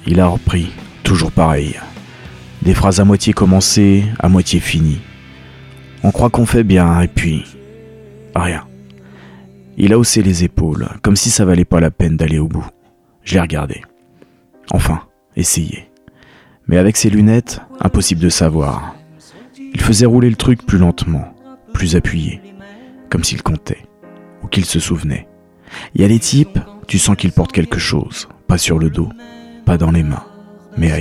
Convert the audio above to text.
il a repris, toujours pareil. Des phrases à moitié commencées, à moitié finies. On croit qu'on fait bien, et puis... rien. Il a haussé les épaules, comme si ça valait pas la peine d'aller au bout. Je l'ai regardé. Enfin, essayé. Mais avec ses lunettes, impossible de savoir. Il faisait rouler le truc plus lentement, plus appuyé, comme s'il comptait, ou qu'il se souvenait. Il y a des types, tu sens qu'ils portent quelque chose, pas sur le dos, pas dans les mains, mais ailleurs.